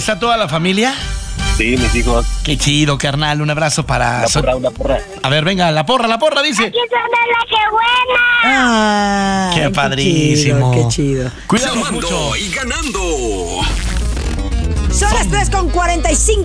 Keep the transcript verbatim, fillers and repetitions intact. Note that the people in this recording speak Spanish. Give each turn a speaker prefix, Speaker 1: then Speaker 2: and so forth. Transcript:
Speaker 1: está toda la familia?
Speaker 2: Sí, mis hijos.
Speaker 1: Qué chido, carnal. Un abrazo para...
Speaker 2: Una porra, una porra.
Speaker 1: A ver, venga, la porra, la porra, dice.
Speaker 3: ¡Aquí suena la que buena!
Speaker 4: Ah,
Speaker 1: Qué padrísimo.
Speaker 4: Qué chido.
Speaker 1: Cuídate
Speaker 5: Llamando
Speaker 1: mucho.
Speaker 5: y ganando.
Speaker 4: Son las tres con cuarenta y cinco.